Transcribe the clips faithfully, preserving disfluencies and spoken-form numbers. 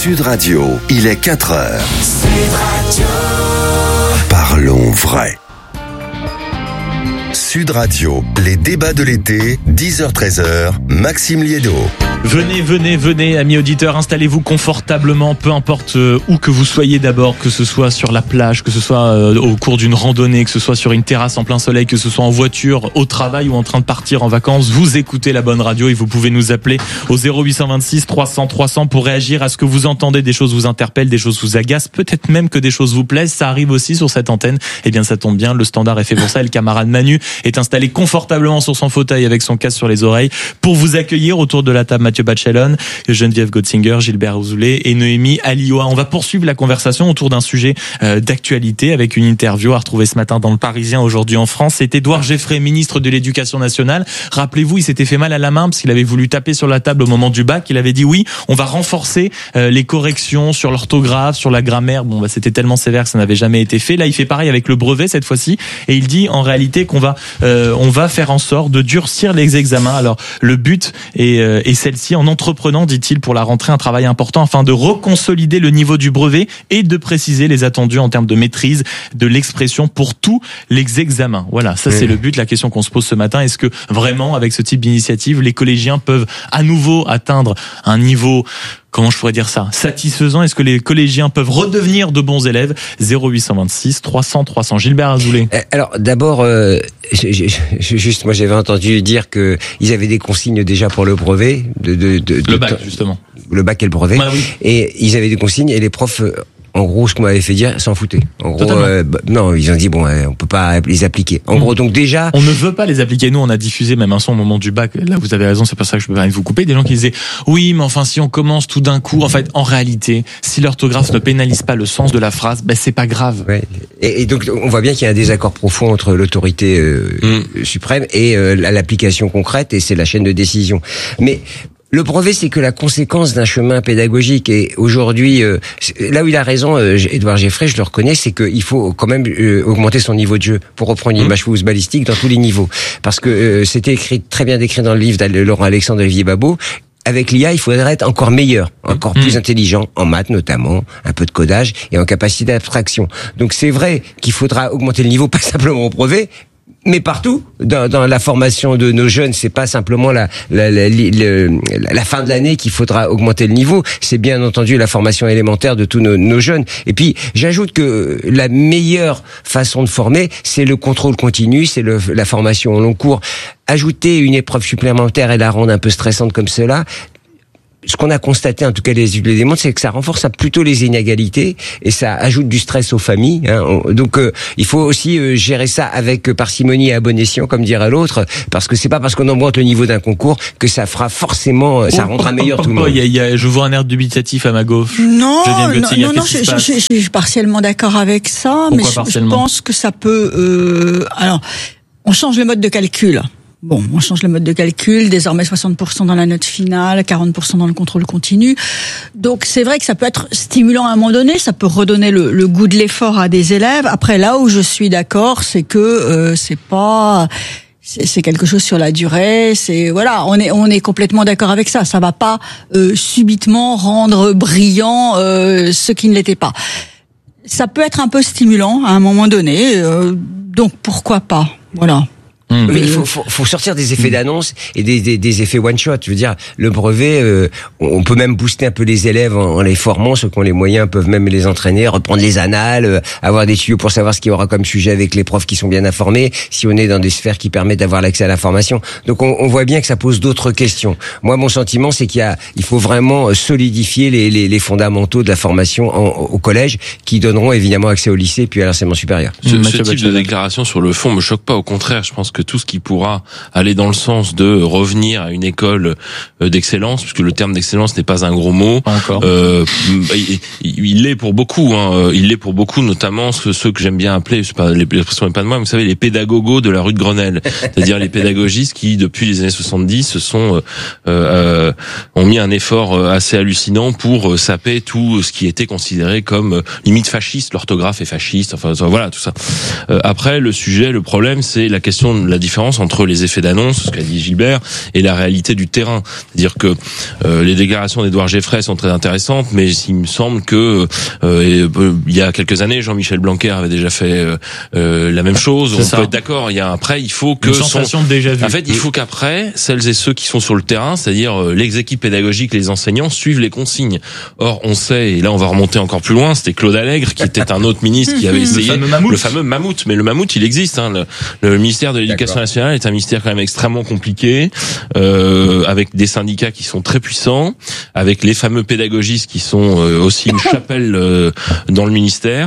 Sud Radio, il est quatre heures. Sud Radio. Parlons vrai. Sud Radio, les débats de l'été, dix heures treize heures, Maxime Liédo. Venez, venez, venez, amis auditeurs, installez-vous confortablement, peu importe euh, où que vous soyez d'abord, que ce soit sur la plage, que ce soit euh, au cours d'une randonnée, que ce soit sur une terrasse en plein soleil, que ce soit en voiture, au travail ou en train de partir en vacances, vous écoutez la bonne radio et vous pouvez nous appeler au zéro huit deux six trois cents trois cents pour réagir à ce que vous entendez, des choses vous interpellent, des choses vous agacent, peut-être même que des choses vous plaisent, ça arrive aussi sur cette antenne. Eh bien ça tombe bien, le standard est fait pour ça et le camarade Manu est installé confortablement sur son fauteuil avec son casque sur les oreilles pour vous accueillir autour de la table. Mathieu Bachelon, Geneviève Gotzinger, Gilbert Ouzoulet et Noémie Alioua. On va poursuivre la conversation autour d'un sujet euh, d'actualité avec une interview à retrouver ce matin dans le Parisien, aujourd'hui en France. C'est Édouard Geffray, ministre de l'Éducation nationale. Rappelez-vous, il s'était fait mal à la main parce qu'il avait voulu taper sur la table au moment du bac. Il avait dit oui, on va renforcer euh, les corrections sur l'orthographe, sur la grammaire. Bon, bah, c'était tellement sévère que ça n'avait jamais été fait. Là, il fait pareil avec le brevet cette fois-ci et il dit en réalité qu'on va euh, on va faire en sorte de durcir les examens. Alors, le but est, euh, est celle-ci en entreprenant, dit-il, pour la rentrée, un travail important afin de reconsolider le niveau du brevet et de préciser les attendus en termes de maîtrise de l'expression pour tous les examens. Voilà, ça c'est mmh. le but. La question qu'on se pose ce matin, est-ce que vraiment, avec ce type d'initiative, les collégiens peuvent à nouveau atteindre un niveau, comment je pourrais dire ça, satisfaisant? Est-ce que les collégiens peuvent redevenir de bons élèves? Zéro huit deux six trois cents trois cents. Gilbert Azoulay. Alors d'abord, euh, juste moi j'avais entendu dire que ils avaient des consignes déjà pour le brevet, de, de, de, de le bac justement. Le bac et le brevet. Bah, oui. Et ils avaient des consignes et les profs. En gros, ce qu'on m'avait fait dire, s'en foutaient. En gros, euh, bah, non, ils ont dit bon, euh, on peut pas les appliquer. En mmh. gros, donc déjà, on ne veut pas les appliquer. Nous, on a diffusé même un son au moment du bac. Là, vous avez raison, c'est pas ça que je peux pas vous couper. Des gens qui disaient oui, mais enfin, si on commence tout d'un coup, en fait, en réalité, si l'orthographe ne pénalise pas le sens de la phrase, ben c'est pas grave. Ouais. Et, et donc, on voit bien qu'il y a un désaccord profond entre l'autorité euh, mmh. suprême et euh, l'application concrète, et c'est la chaîne de décision. Mais le brevet, c'est que la conséquence d'un chemin pédagogique. Et aujourd'hui, euh, là où il a raison, euh, Édouard Geffray, je le reconnais, c'est qu'il faut quand même euh, augmenter son niveau de jeu pour reprendre une image footballistique dans tous les niveaux. Parce que euh, c'était écrit, très bien décrit dans le livre de Laurent Alexandre et Olivier Babot. Avec l'I A, il faudrait être encore meilleur, encore mmh. plus intelligent, en maths notamment, un peu de codage et en capacité d'abstraction. Donc c'est vrai qu'il faudra augmenter le niveau, pas simplement au brevet, mais partout, dans, dans la formation de nos jeunes, c'est pas simplement la, la, la, la, la fin de l'année qu'il faudra augmenter le niveau. C'est bien entendu la formation élémentaire de tous nos, nos jeunes. Et puis, j'ajoute que la meilleure façon de former, c'est le contrôle continu, c'est le, la formation au long cours. Ajouter une épreuve supplémentaire et la rendre un peu stressante comme cela, ce qu'on a constaté, en tout cas les études le démontrent, c'est que ça renforce plutôt les inégalités et ça ajoute du stress aux familles. Hein. Donc euh, il faut aussi euh, gérer ça avec parcimonie et à bon escient, comme dirait l'autre, parce que c'est pas parce qu'on augmente le niveau d'un concours que ça fera forcément, ça rendra oh, meilleur oh, tout le monde. Il y a, il y a, je vois un air dubitatif à ma gauche. Non, non, non, non je, je, je, je suis partiellement d'accord avec ça, Pourquoi mais je, je pense que ça peut. Euh, alors, on change le mode de calcul. Bon, on change le mode de calcul, désormais soixante pour cent dans la note finale, quarante pour cent dans le contrôle continu. Donc c'est vrai que ça peut être stimulant à un moment donné, ça peut redonner le, le goût de l'effort à des élèves. Après, là où je suis d'accord, c'est que euh, c'est pas... C'est, c'est quelque chose sur la durée, c'est voilà, on est on est complètement d'accord avec ça. Ça va pas euh, subitement rendre brillant euh, ce qui ne l'était pas. Ça peut être un peu stimulant à un moment donné, euh, donc pourquoi pas, voilà. Mais il faut, faut, faut sortir des effets d'annonce et des, des, des effets one shot. Je veux dire, le brevet, euh, on peut même booster un peu les élèves en, en les formant. Ceux qui ont les moyens peuvent même les entraîner, reprendre les annales, euh, avoir des tuyaux pour savoir ce qu'il y aura comme sujet avec les profs qui sont bien informés. Si on est dans des sphères qui permettent d'avoir l'accès à l'information, donc on, on voit bien que ça pose d'autres questions. Moi, mon sentiment, c'est qu'il y a, il faut vraiment solidifier les, les, les fondamentaux de la formation en, au collège, qui donneront évidemment accès au lycée puis à l'enseignement supérieur. Ce, ce type de déclaration sur le fond me choque pas. Au contraire, je pense que tout ce qui pourra aller dans le sens de revenir à une école d'excellence, puisque le terme d'excellence n'est pas un gros mot. Encore. Euh, il, il l'est pour beaucoup. Hein. Il l'est pour beaucoup, notamment ceux, ceux que j'aime bien appeler, c'est pas l'expression n'est pas de moi, mais vous savez, les pédagogos de la rue de Grenelle, c'est-à-dire les pédagogistes qui, depuis les années soixante-dix, se sont euh, euh, ont mis un effort assez hallucinant pour saper tout ce qui était considéré comme limite fasciste. L'orthographe est fasciste. Enfin voilà, tout ça. Euh, après, le sujet, le problème, c'est la question de la différence entre les effets d'annonce, ce qu'a dit Gilbert, et la réalité du terrain. C'est-à-dire que euh, les déclarations d'Édouard Geffray sont très intéressantes, mais il me semble que euh, il y a quelques années, Jean-Michel Blanquer avait déjà fait euh, euh, la même chose. C'est On ça. peut être d'accord. Il y a après, il faut que une sensation son... de déjà vu. En fait, il faut qu'après, celles et ceux qui sont sur le terrain, c'est-à-dire euh, les équipes pédagogiques, les enseignants, suivent les consignes. Or, on sait, et là, on va remonter encore plus loin. C'était Claude Allègre, qui était un autre ministre qui avait essayé le fameux mammouth. Le fameux mammouth. Mais le mammouth, il existe. Hein. Le, le ministère de l'Éducation D'accord. nationale est un ministère quand même extrêmement compliqué, euh, avec des syndicats qui sont très puissants, avec les fameux pédagogistes qui sont euh, aussi une chapelle euh, dans le ministère.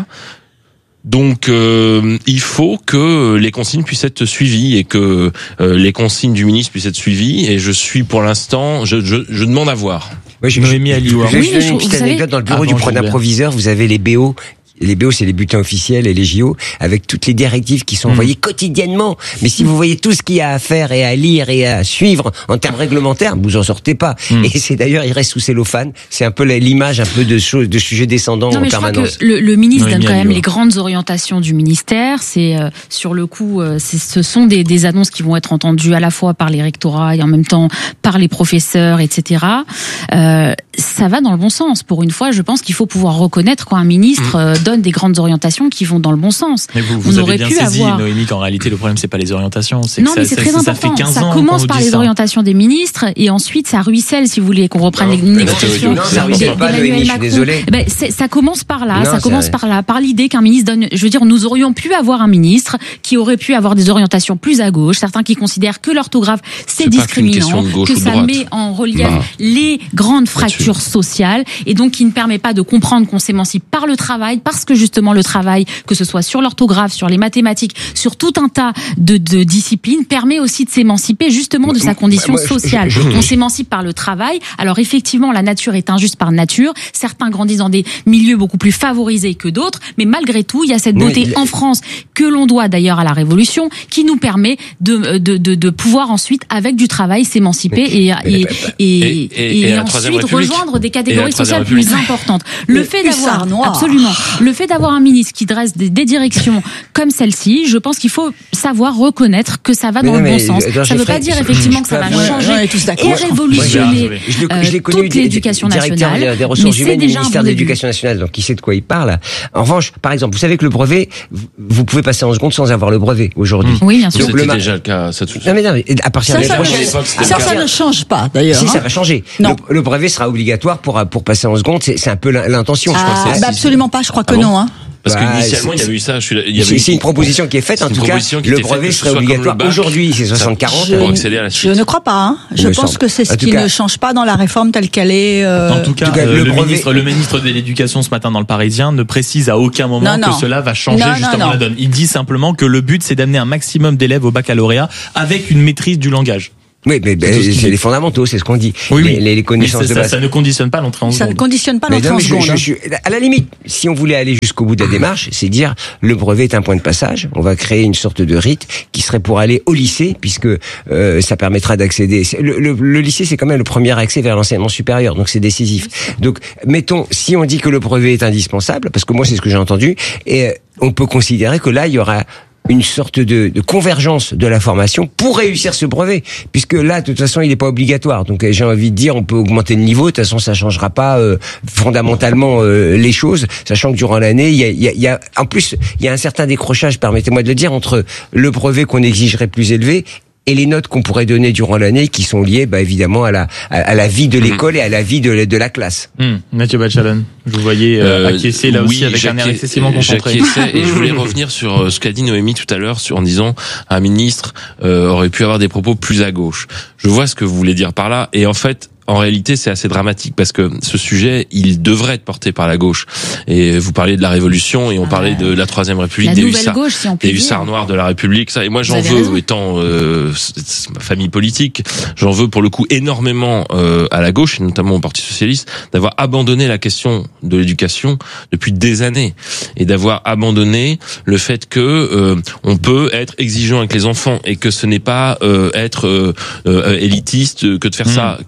Donc euh, il faut que les consignes puissent être suivies et que euh, les consignes du ministre puissent être suivies. Et je suis pour l'instant, je, je, je demande à voir. Oui, je, Noémie Alioua. Je vais oui, donner une petite anecdote. Dans le bureau du premier proviseur, vous avez les B O. Les B O, c'est les bulletins officiels et les J O, avec toutes les directives qui sont envoyées mmh. quotidiennement. Mais si vous voyez tout ce qu'il y a à faire et à lire et à suivre en termes réglementaires, vous en sortez pas. Mmh. Et c'est d'ailleurs, il reste sous cellophane. C'est un peu l'image un peu de choses, de sujets descendants non, en mais permanence. Je crois que le, le ministre oui, donne quand même Alioua. les grandes orientations du ministère. C'est euh, sur le coup, euh, c'est, ce sont des, des annonces qui vont être entendues à la fois par les rectorats et en même temps par les professeurs, et cetera. Euh, ça va dans le bon sens. Pour une fois, je pense qu'il faut pouvoir reconnaître quand un ministre euh, donne des grandes orientations qui vont dans le bon sens. Mais vous, vous On avez aurait bien pu saisi, avoir... Noémie, qu'en réalité, le problème, c'est pas les orientations. C'est non, que mais ça, c'est ça, très ça, important. Ça, fait quinze ça ans commence par les ça. orientations des ministres et ensuite ça ruisselle, si vous voulez, qu'on reprenne non, une expression. Non, ça ruisselle pas, Noémie, je suis désolé. Ben, c'est, ça commence par là, non, ça commence vrai. par là, par l'idée qu'un ministre donne, je veux dire, nous aurions pu avoir un ministre qui aurait pu avoir des orientations plus à gauche, certains qui considèrent que l'orthographe, c'est, c'est discriminant, que ça met en relief non. les grandes fractures sociales et donc qui ne permet pas de comprendre qu'on s'émancipe par le travail, parce que justement le travail, que ce soit sur l'orthographe, sur les mathématiques, sur tout un tas de, de disciplines, permet aussi de s'émanciper justement de sa condition moi, moi, sociale. Je, je, je, On s'émancipe par le travail. Alors effectivement, la nature est injuste par nature. Certains grandissent dans des milieux beaucoup plus favorisés que d'autres, mais malgré tout, il y a cette beauté oui, en France que l'on doit d'ailleurs à la Révolution, qui nous permet de, de, de, de pouvoir ensuite, avec du travail, s'émanciper mais, et, mais, et, et, et, et, et, et ensuite rejoindre des catégories sociales plus importantes. Le, le fait d'avoir, absolument, le fait d'avoir un ministre qui dresse des, des directions comme celle-ci, je pense qu'il faut savoir reconnaître que ça va mais dans non, le bon sens. Ça ne veut pas dire effectivement que ça va changer et révolutionner euh, toute l'éducation nationale. Des ressources humaines du ministère de l'Éducation nationale, donc qui sait de quoi il parle. En revanche, par exemple, vous savez que le brevet, vous pouvez passer en seconde sans avoir le brevet aujourd'hui. Oui, bien sûr. Donc, c'était le déjà le cas. Ça, non mais non, mais à partir ça, de la prochaine époque, ça, ça ne change pas d'ailleurs. Si, hein. ça va changer. Non. Le, le brevet sera obligatoire pour pour passer en seconde. C'est, c'est un peu l'intention. Ah, je crois que c'est, bah absolument pas. Je crois que ah bon non. Hein. Parce bah, qu'initialement, il y avait eu ça. Je suis, il y avait c'est, c'est une proposition qui est faite. En tout cas, le brevet serait obligatoire. Aujourd'hui, c'est soixante quarante. Je, je ne crois pas. Hein. Je pense semble. que c'est ce qui cas, ne change pas dans la réforme telle qu'elle est. Euh... En tout cas, en tout cas euh, le, le, ministre, le ministre de l'Éducation ce matin dans le Parisien ne précise à aucun moment non, non. que cela va changer non, justement non, non. la donne. Il dit simplement que le but, c'est d'amener un maximum d'élèves au baccalauréat avec une maîtrise du langage. Oui, mais c'est, c'est, c'est les fondamentaux, c'est ce qu'on dit. Oui, les, les, les connaissances mais ça, de base. Ça, ça ne conditionne pas l'entrée en seconde. Ça ne conditionne pas l'entrée en seconde. Je, je, je, à la limite, si on voulait aller jusqu'au bout de la démarche, c'est dire le brevet est un point de passage. On va créer une sorte de rite qui serait pour aller au lycée, puisque euh, ça permettra d'accéder. Le, le, le lycée, c'est quand même le premier accès vers l'enseignement supérieur, donc c'est décisif. Donc, mettons, si on dit que le brevet est indispensable, parce que moi c'est ce que j'ai entendu, et on peut considérer que là il y aura une sorte de, de convergence de la formation pour réussir ce brevet, puisque là, de toute façon, il n'est pas obligatoire. Donc, j'ai envie de dire, on peut augmenter le niveau. De toute façon, ça changera pas euh, fondamentalement euh, les choses, sachant que durant l'année, il y a, il y a, il y a, en plus, il y a un certain décrochage, permettez-moi de le dire, entre le brevet qu'on exigerait plus élevé et les notes qu'on pourrait donner durant l'année, qui sont liées, bah, évidemment, à la à, à la vie de l'école mmh. et à la vie de, de la classe. Mmh. Mathieu Bachalon, je vous voyais euh, acquiescer là oui, aussi avec un air excessivement concentré. Et je voulais revenir sur ce qu'a dit Noémie tout à l'heure, sur en disant un ministre euh, aurait pu avoir des propos plus à gauche. Je vois ce que vous voulez dire par là, et en fait. En réalité, c'est assez dramatique parce que ce sujet, il devrait être porté par la gauche. Et vous parliez de la Révolution et on ah, parlait de la Troisième République, des hussards, gauche, si des hussards noirs de la République. Ça. Et moi, j'en veux, raison. étant euh, ma famille politique, j'en veux pour le coup énormément euh, à la gauche, et notamment au Parti socialiste, d'avoir abandonné la question de l'éducation depuis des années et d'avoir abandonné le fait que euh, on peut être exigeant avec les enfants et que ce n'est pas euh, être euh, euh, élitiste que de faire mmh. ça, que au contraire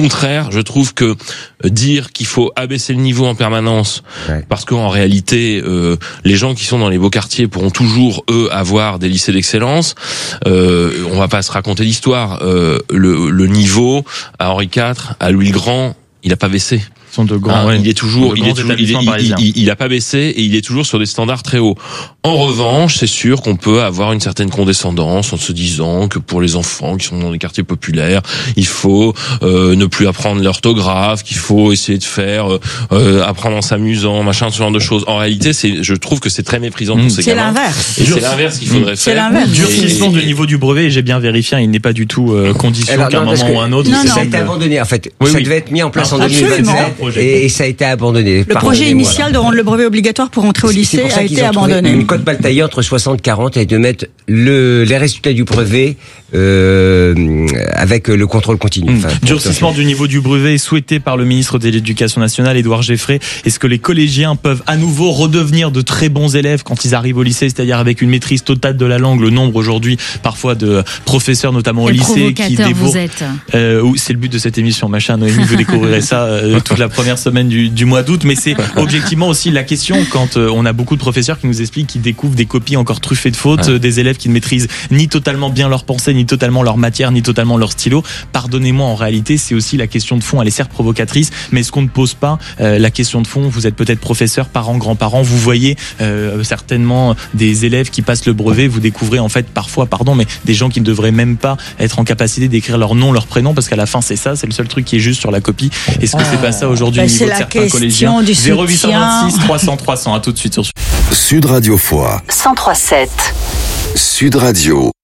contraire, je trouve que dire qu'il faut abaisser le niveau en permanence, ouais. parce qu'en réalité, euh, les gens qui sont dans les beaux quartiers pourront toujours, eux, avoir des lycées d'excellence. Euh, on va pas se raconter l'histoire. Euh, le, le niveau à Henri quatre, à Louis le Grand, il a pas baissé. Sont de grands, ah, ouais. Il est toujours, il est toujours, il, est, il, il, il a pas baissé et il est toujours sur des standards très hauts. En revanche, c'est sûr qu'on peut avoir une certaine condescendance en se disant que pour les enfants qui sont dans les quartiers populaires, il faut euh, ne plus apprendre l'orthographe, qu'il faut essayer de faire euh, apprendre en s'amusant, machin, ce genre de choses. En réalité, c'est, je trouve que c'est très méprisant pour mmh. ces c'est gamins. L'inverse. Et c'est l'inverse qu'il faudrait mmh. faire. C'est l'inverse. Durcissement du niveau du brevet, et j'ai bien vérifié, il n'est pas du tout euh, condition Alors, qu'à un moment ou un autre. Non, non. Ça a été abandonné en fait. Oui, ça oui. devait être mis en place Alors, en deux mille vingt-sept et, et ça a été abandonné. Le projet initial de rendre le brevet obligatoire pour entrer au lycée a été abandonné. Une cote mal taillée entre soixante quarante et de mettre le, les résultats du brevet euh, avec le contrôle continu. Enfin, mmh. Durcissement du niveau du brevet est souhaité par le ministre de l'Éducation nationale, Édouard Geffray. Est-ce que les collégiens peuvent à nouveau redevenir de très bons élèves quand ils arrivent au lycée, c'est-à-dire avec une maîtrise totale de la langue? Le nombre aujourd'hui, parfois, de professeurs, notamment au lycée, qui débourrent. Euh, c'est le but de cette émission, machin. Noémie, vous découvrirez ça euh, toute la première semaine du, du mois d'août. Mais c'est objectivement aussi la question quand euh, on a beaucoup de professeurs qui nous expliquent qu'ils découvrent des copies encore truffées de fautes, ouais. euh, des élèves qui ne maîtrisent ni totalement bien leur pensée, ni totalement leur matière, ni totalement leur stylo. Pardonnez-moi, en réalité, c'est aussi la question de fond. Elle est certes provocatrice, mais est-ce qu'on ne pose pas euh, la question de fond? Vous êtes peut-être professeur, parents, grands-parents, vous voyez euh, certainement des élèves qui passent le brevet, vous découvrez en fait parfois, pardon, mais des gens qui ne devraient même pas être en capacité d'écrire leur nom, leur prénom, parce qu'à la fin c'est ça, c'est le seul truc qui est juste sur la copie. Est-ce que ah, c'est pas ça aujourd'hui, bah, au niveau de certains collégiens? zéro huit cent vingt-six trois cents trois cents, à tout de suite sur Sud Radio Foix cent trois sept Sud Radio.